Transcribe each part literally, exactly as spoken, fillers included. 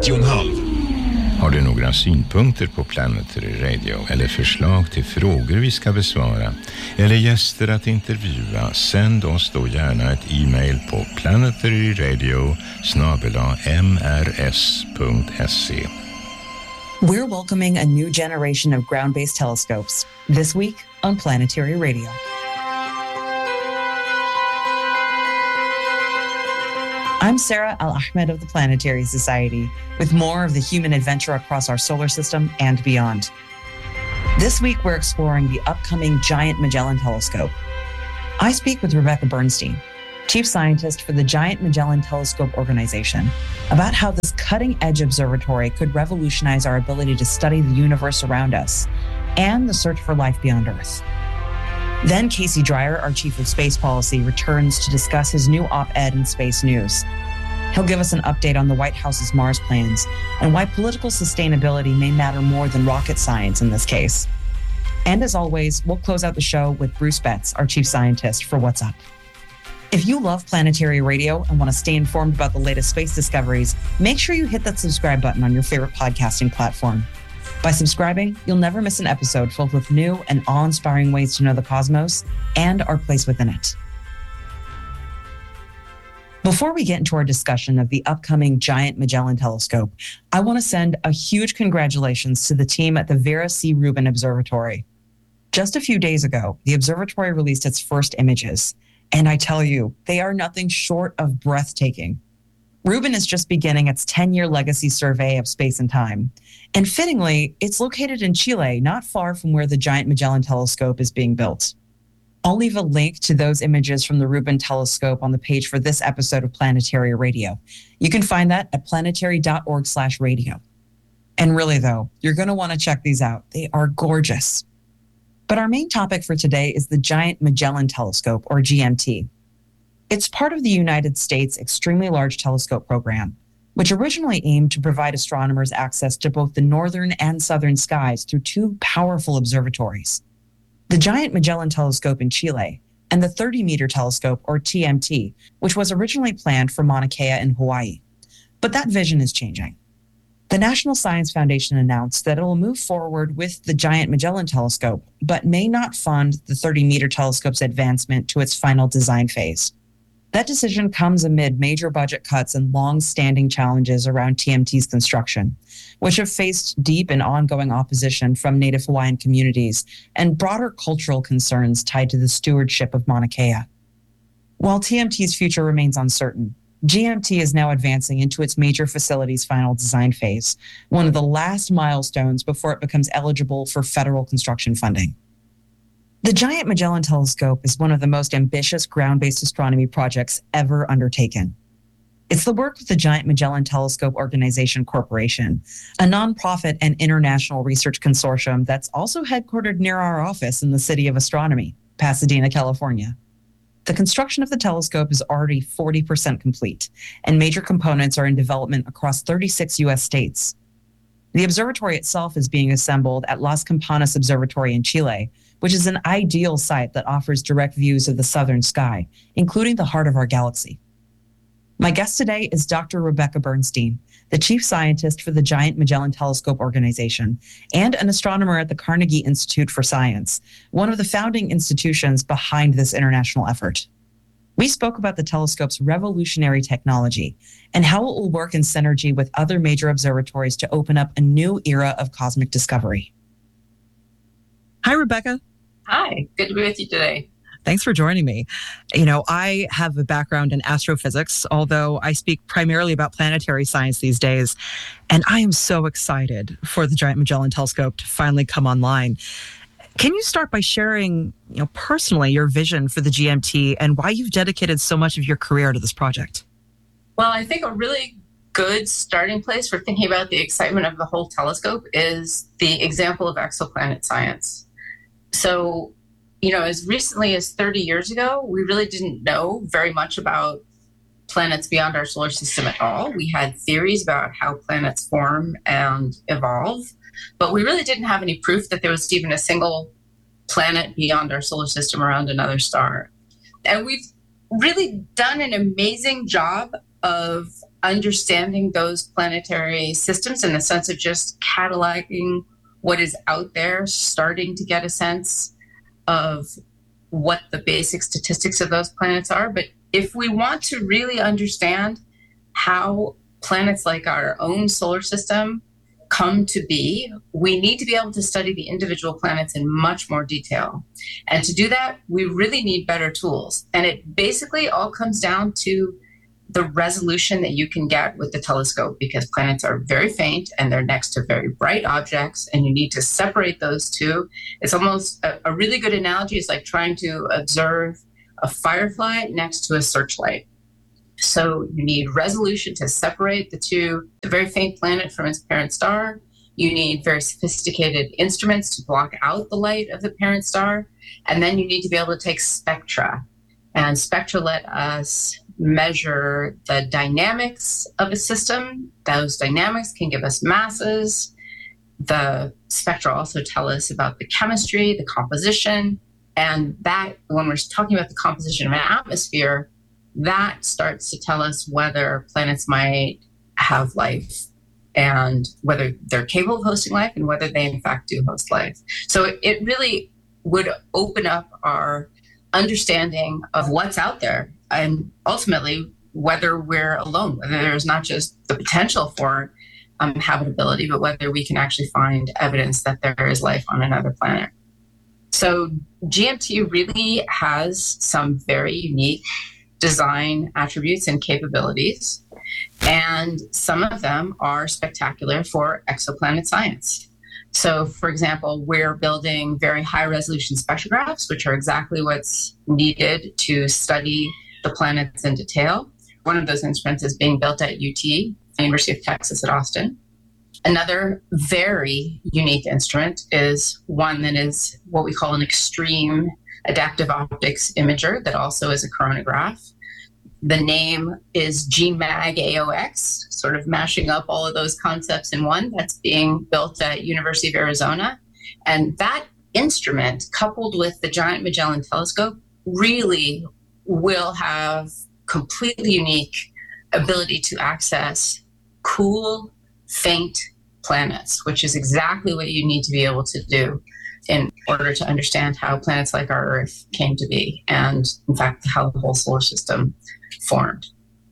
nittio komma fem. Har du några synpunkter på Planetary Radio eller förslag till frågor vi ska besvara eller gäster att intervjua, sänd oss då gärna ett e-mail på planetaryradio snabel-a m r s punkt s e. We're welcoming a new generation of ground-based telescopes this week on Planetary Radio. I'm Sarah Al-Ahmed of the Planetary Society, with more of the human adventure across our solar system and beyond. This week, we're exploring the upcoming Giant Magellan Telescope. I speak with Rebecca Bernstein, Chief Scientist for the Giant Magellan Telescope Organization, about how this cutting-edge observatory could revolutionize our ability to study the universe around us and the search for life beyond Earth. Then Casey Dreyer, our Chief of Space Policy, returns to discuss his new op-ed in Space News. He'll give us an update on the White House's Mars plans and why political sustainability may matter more than rocket science in this case. And as always, we'll close out the show with Bruce Betts, our Chief Scientist, for What's Up. If you love Planetary Radio and want to stay informed about the latest space discoveries, make sure you hit that subscribe button on your favorite podcasting platform. By subscribing, you'll never miss an episode filled with new and awe-inspiring ways to know the cosmos and our place within it. Before we get into our discussion of the upcoming Giant Magellan Telescope, I want to send a huge congratulations to the team at the Vera C. Rubin Observatory. Just a few days ago, the observatory released its first images, and I tell you, they are nothing short of breathtaking. Rubin is just beginning its ten-year legacy survey of space and time. And fittingly, it's located in Chile, not far from where the Giant Magellan Telescope is being built. I'll leave a link to those images from the Rubin Telescope on the page for this episode of Planetary Radio. You can find that at planetary.org slash radio. And really, though, you're going to want to check these out. They are gorgeous. But our main topic for today is the Giant Magellan Telescope, or G M T. It's part of the United States' extremely large telescope program, which originally aimed to provide astronomers access to both the northern and southern skies through two powerful observatories. The Giant Magellan Telescope in Chile and the thirty-meter telescope, or T M T, which was originally planned for Mauna Kea in Hawaii. But that vision is changing. The National Science Foundation announced that it will move forward with the Giant Magellan Telescope, but may not fund the thirty-meter telescope's advancement to its final design phase. That decision comes amid major budget cuts and long-standing challenges around T M T's construction, which have faced deep and ongoing opposition from Native Hawaiian communities and broader cultural concerns tied to the stewardship of Mauna Kea. While T M T's future remains uncertain, G M T is now advancing into its major facility's final design phase, one of the last milestones before it becomes eligible for federal construction funding. The Giant Magellan Telescope is one of the most ambitious ground-based astronomy projects ever undertaken. It's the work of the Giant Magellan Telescope Organization Corporation, a nonprofit and international research consortium that's also headquartered near our office in the City of Astronomy, Pasadena, California. The construction of the telescope is already forty percent complete, and major components are in development across thirty-six U S states. The observatory itself is being assembled at Las Campanas Observatory in Chile, which is an ideal site that offers direct views of the southern sky, including the heart of our galaxy. My guest today is Doctor Rebecca Bernstein, the Chief Scientist for the Giant Magellan Telescope Organization and an astronomer at the Carnegie Institute for Science, one of the founding institutions behind this international effort. We spoke about the telescope's revolutionary technology and how it will work in synergy with other major observatories to open up a new era of cosmic discovery. Hi, Rebecca. Hi, good to be with you today. Thanks for joining me. You know, I have a background in astrophysics, although I speak primarily about planetary science these days. And I am so excited for the Giant Magellan Telescope to finally come online. Can you start by sharing, you know, personally your vision for the G M T and why you've dedicated so much of your career to this project? Well, I think a really good starting place for thinking about the excitement of the whole telescope is the example of exoplanet science. So, you know, as recently as thirty years ago, we really didn't know very much about planets beyond our solar system at all. We had theories about how planets form and evolve, but we really didn't have any proof that there was even a single planet beyond our solar system around another star. And we've really done an amazing job of understanding those planetary systems in the sense of just cataloging what is out there, starting to get a sense of what the basic statistics of those planets are. But if we want to really understand how planets like our own solar system come to be, we need to be able to study the individual planets in much more detail. And to do that, we really need better tools. And it basically all comes down to the resolution that you can get with the telescope, because planets are very faint and they're next to very bright objects, and you need to separate those two. It's almost a, a really good analogy. It's like trying to observe a firefly next to a searchlight. So you need resolution to separate the two, the very faint planet from its parent star. You need very sophisticated instruments to block out the light of the parent star. And then you need to be able to take spectra. And spectra let us measure the dynamics of a system. Those dynamics can give us masses. The spectra also tell us about the chemistry, the composition. And that, when we're talking about the composition of an atmosphere, that starts to tell us whether planets might have life and whether they're capable of hosting life and whether they in fact do host life. So it really would open up our understanding of what's out there, and ultimately whether we're alone, whether there's not just the potential for um, habitability, but whether we can actually find evidence that there is life on another planet. So G M T really has some very unique design attributes and capabilities, and some of them are spectacular for exoplanet science. So, for example, we're building very high-resolution spectrographs, which are exactly what's needed to study the planets in detail. One of those instruments is being built at U T, the University of Texas at Austin. Another very unique instrument is one that is what we call an extreme adaptive optics imager that also is a coronagraph. The name is G MAG A O X, sort of mashing up all of those concepts in one. That's being built at University of Arizona. And that instrument, coupled with the Giant Magellan Telescope, really will have completely unique ability to access cool, faint planets, which is exactly what you need to be able to do in order to understand how planets like our Earth came to be, and in fact, how the whole solar system formed.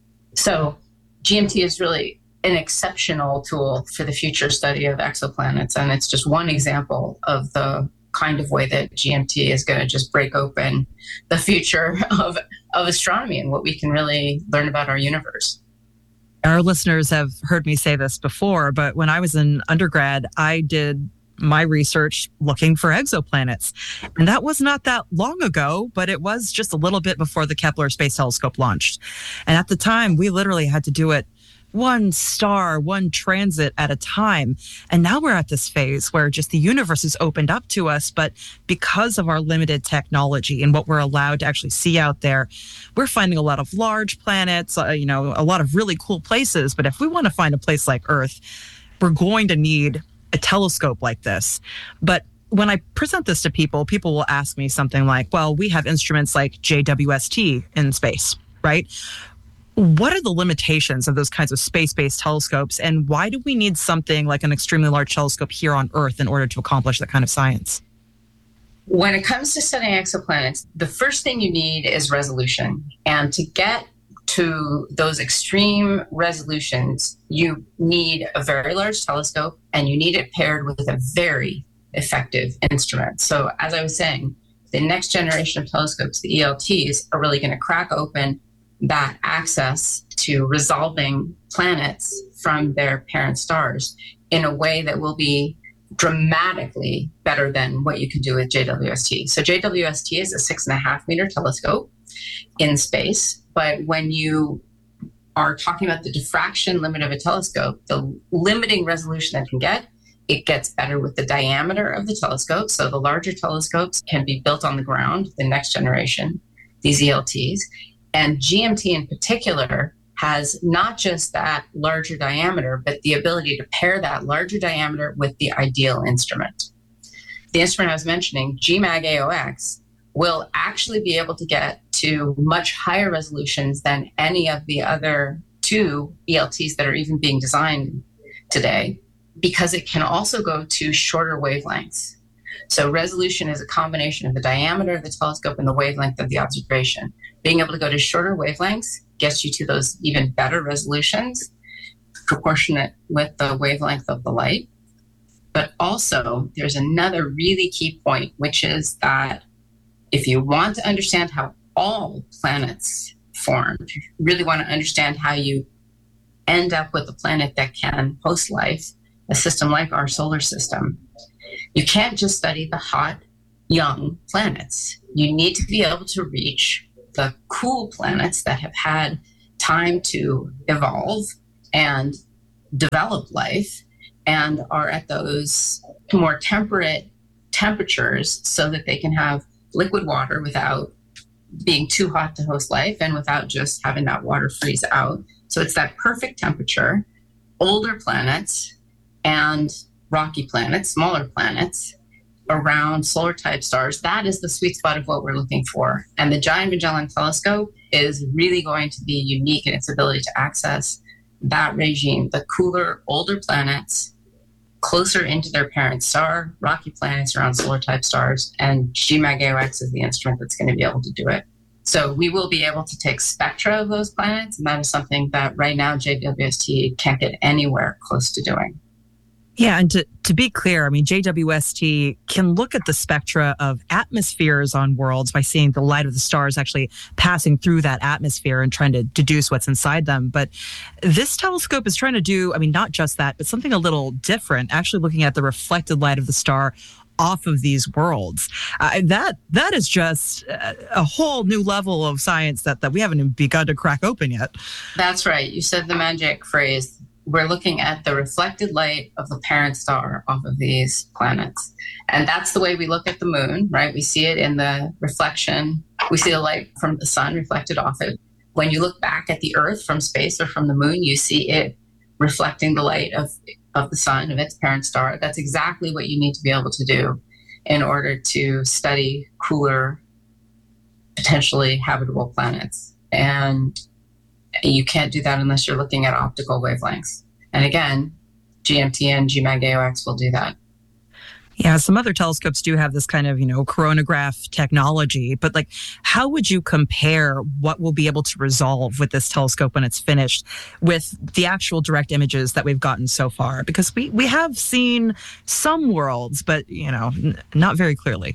So G M T is really an exceptional tool for the future study of exoplanets, and it's just one example of the kind of way that G M T is going to just break open the future of, of astronomy and what we can really learn about our universe. Our listeners have heard me say this before, but when I was in undergrad, I did my research looking for exoplanets. And that was not that long ago, but it was just a little bit before the Kepler Space Telescope launched. And at the time, we literally had to do it one star, one transit at a time. And now we're at this phase where just the universe is opened up to us. But because of our limited technology and what we're allowed to actually see out there, we're finding a lot of large planets, uh, you know, a lot of really cool places. But if we want to find a place like Earth, we're going to need a telescope like this. But when I present this to people, people will ask me something like, well, we have instruments like J W S T in space, right? What are the limitations of those kinds of space-based telescopes, and why do we need something like an extremely large telescope here on Earth in order to accomplish that kind of science? When it comes to studying exoplanets, the first thing you need is resolution. And to get to those extreme resolutions, you need a very large telescope, and you need it paired with a very effective instrument. So as I was saying, the next generation of telescopes, the E L Ts, are really going to crack open that access to resolving planets from their parent stars in a way that will be dramatically better than what you can do with J W S T. So J W S T is a six and a half meter telescope in space, but when you are talking about the diffraction limit of a telescope, the limiting resolution that it can get, it gets better with the diameter of the telescope. So the larger telescopes can be built on the ground, the next generation, these E L Ts. And G M T in particular has not just that larger diameter, but the ability to pair that larger diameter with the ideal instrument. The instrument I was mentioning, G MAG A O X, will actually be able to get to much higher resolutions than any of the other to E L Ts that are even being designed today, because it can also go to shorter wavelengths. So resolution is a combination of the diameter of the telescope and the wavelength of the observation. Being able to go to shorter wavelengths gets you to those even better resolutions, proportionate with the wavelength of the light. But also, there's another really key point, which is that if you want to understand how all planets form, if you really want to understand how you end up with a planet that can host life, a system like our solar system, you can't just study the hot, young planets. You need to be able to reach the cool planets that have had time to evolve and develop life and are at those more temperate temperatures so that they can have liquid water without being too hot to host life and without just having that water freeze out. So it's that perfect temperature, older planets and rocky planets, smaller planets around solar type stars. That is the sweet spot of what we're looking for. And the Giant Magellan Telescope is really going to be unique in its ability to access that regime, the cooler, older planets closer into their parent star, rocky planets around solar type stars, and G MAG A O X is the instrument that's going to be able to do it. So we will be able to take spectra of those planets, and that is something that right now J W S T can't get anywhere close to doing. Yeah, and to, to be clear, I mean, J W S T can look at the spectra of atmospheres on worlds by seeing the light of the stars actually passing through that atmosphere and trying to deduce what's inside them. But this telescope is trying to do, I mean, not just that, but something a little different, actually looking at the reflected light of the star off of these worlds. Uh, that that is just a, a whole new level of science that, that we haven't even begun to crack open yet. That's right. You said the magic phrase. We're looking at the reflected light of the parent star off of these planets. And that's the way we look at the moon, right? We see it in the reflection. We see the light from the sun reflected off it. When you look back at the Earth from space or from the moon, you see it reflecting the light of, of the sun, of its parent star. That's exactly what you need to be able to do in order to study cooler, potentially habitable planets. And you can't do that unless you're looking at optical wavelengths. And again, G M T and G MAG A O X will do that. Yeah, some other telescopes do have this kind of, you know, coronagraph technology, but like, how would you compare what we'll be able to resolve with this telescope when it's finished with the actual direct images that we've gotten so far? Because we, we have seen some worlds, but, you know, n- not very clearly.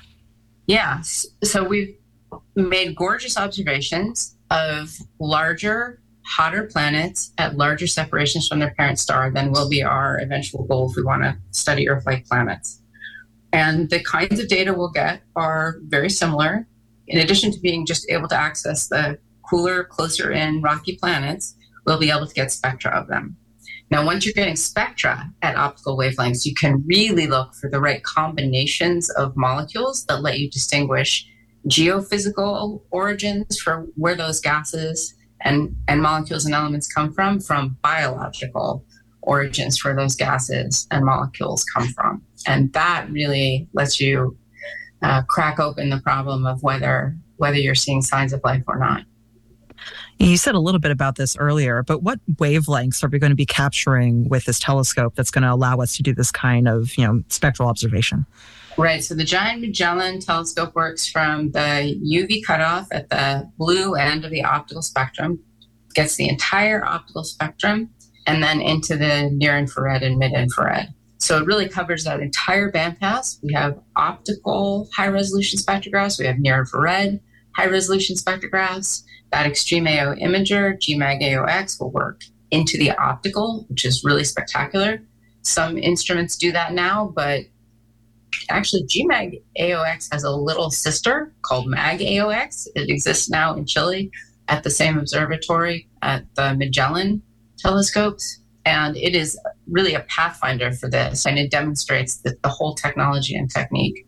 Yeah, so we've made gorgeous observations of larger, hotter planets at larger separations from their parent star than will be our eventual goal if we want to study Earth-like planets. And the kinds of data we'll get are very similar. In addition to being just able to access the cooler, closer in rocky planets, we'll be able to get spectra of them. Now, once you're getting spectra at optical wavelengths, you can really look for the right combinations of molecules that let you distinguish geophysical origins for where those gases and, and molecules and elements come from, from biological origins for those gases and molecules come from. And that really lets you uh, crack open the problem of whether whether you're seeing signs of life or not. You said a little bit about this earlier, but what wavelengths are we going to be capturing with this telescope that's going to allow us to do this kind of, you know, spectral observation? Right. So the Giant Magellan Telescope works from the U V cutoff at the blue end of the optical spectrum, gets the entire optical spectrum, and then into the near infrared and mid infrared. So it really covers that entire bandpass. We have optical high resolution spectrographs. We have near infrared high resolution spectrographs. That extreme A O imager, G MAG A O X, will work into the optical, which is really spectacular. Some instruments do that now, but actually, G MAG A O X has a little sister called MAG A O X. It exists now in Chile at the same observatory at the Magellan telescopes. And it is really a pathfinder for this. And it demonstrates the, the whole technology and technique.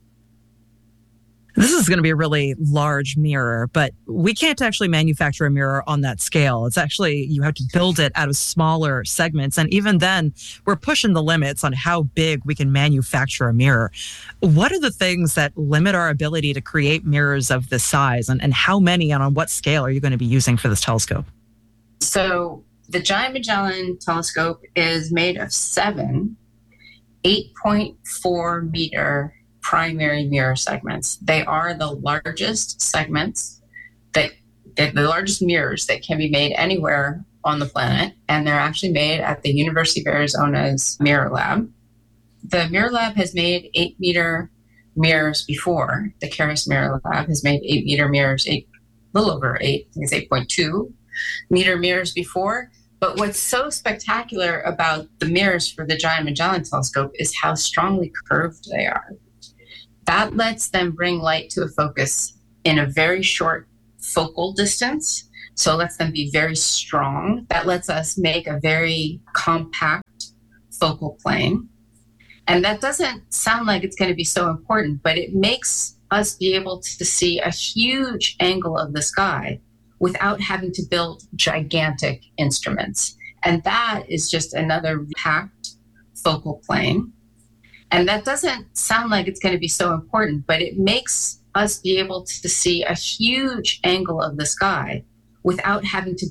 This is going to be a really large mirror, but we can't actually manufacture a mirror on that scale. It's actually, you have to build it out of smaller segments. And even then, we're pushing the limits on how big we can manufacture a mirror. What are the things that limit our ability to create mirrors of this size? And, and how many and on what scale are you going to be using for this telescope? So The Giant Magellan Telescope is made of seven eight point four meter primary mirror segments. They are the largest segments, that the largest mirrors that can be made anywhere on the planet, and they're actually made at the University of Arizona's Mirror Lab. The Mirror Lab has made eight meter mirrors before. The Keras Mirror Lab has made eight meter mirrors, eight, a little over eight, I think it's eight point two meter mirrors before. But what's so spectacular about the mirrors for the Giant Magellan Telescope is how strongly curved they are. That lets them bring light to a focus in a very short focal distance. So it lets them be very strong. That lets us make a very compact focal plane. And that doesn't sound like it's going to be so important, but it makes us be able to see a huge angle of the sky without having to build gigantic instruments. And that is just another packed focal plane. And that doesn't sound like it's going to be so important, but it makes us be able to see a huge angle of the sky without having to